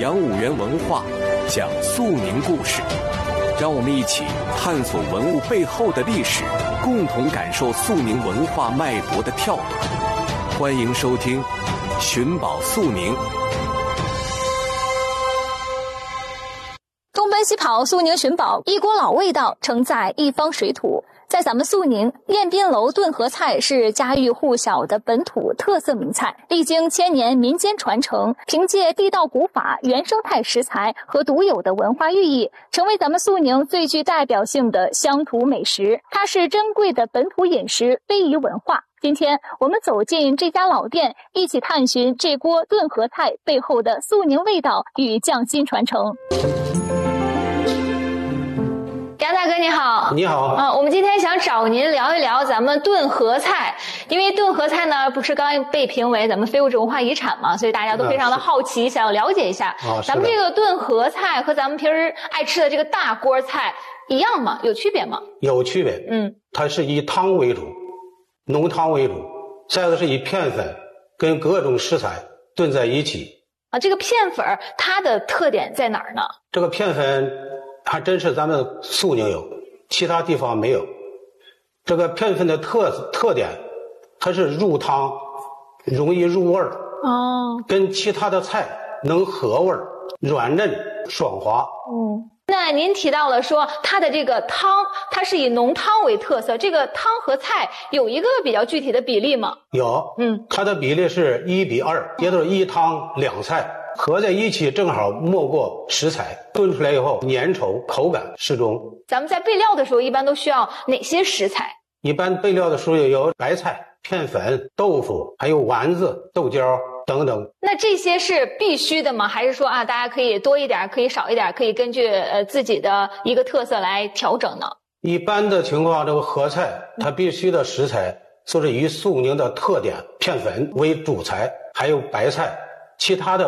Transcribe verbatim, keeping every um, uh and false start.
阳武园文化，讲肃宁故事。让我们一起探索文物背后的历史，共同感受肃宁文化脉搏的跳动。欢迎收听《寻宝肃宁》。 东奔西跑，肃宁寻宝，一锅老味道承载一方水土。在咱们肃宁，宴宾楼炖合菜是家喻户晓的本土特色名菜，历经千年民间传承，凭借地道古法、原生态食材和独有的文化寓意，成为咱们肃宁最具代表性的乡土美食。它是珍贵的本土饮食，非遗文化。今天我们走进这家老店，一起探寻这锅炖合菜背后的肃宁味道与匠心传承。杨大哥你好。 你好。 啊，我们今天想找您聊一聊咱们炖合菜，因为炖合菜呢不是刚被评为咱们非物质文化遗产嘛，所以大家都非常的好奇，想要了解一下。 啊， 咱们这个炖合菜和咱们平时爱吃的这个大锅菜一样吗？有区别吗？ 有区别。 嗯， 它是以汤为主，浓汤为主，再一个是以片粉跟各种食材炖在一起。 啊，这个片粉它的特点在哪儿呢？ 这个片粉还真是咱们肃宁有，其他地方没有。这个片粉的特特点，它是入汤容易入味儿， 哦， 跟其他的菜能合味儿，软嫩爽滑。 嗯，那您提到了说它的这个汤，它是以浓汤为特色，这个汤和菜有一个比较具体的比例吗？ 有， 嗯， 它的比例是一比二，也就是一汤两菜。合在一起正好没过食材，炖出来以后粘稠，口感适中。 咱们在备料的时候一般都需要哪些食材？ 一般备料的时候有白菜、片粉、豆腐，还有丸子、豆角等等。 那这些是必须的吗？还是说啊，大家可以多一点，可以少一点，可以根据呃自己的一个特色来调整呢？ 一般的情况，这个合菜它必须的食材就是以肃宁的特点片粉为主材，还有白菜。其他的